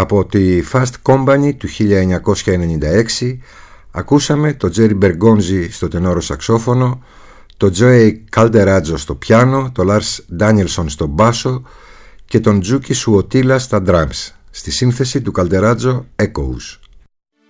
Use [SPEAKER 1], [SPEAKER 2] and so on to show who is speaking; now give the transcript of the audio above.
[SPEAKER 1] Από τη Fast Company του 1996 ακούσαμε το Τζέρι Μπεργκόνζι στο τενόρο σαξόφωνο, το Τζόεϊ Καλτεράτζο στο πιάνο, το Λάρς Ντάνιελσον στο μπάσο και τον Τζούκι Σουοτίλα στα drums, στη σύνθεση του Καλτεράτζο Echoes.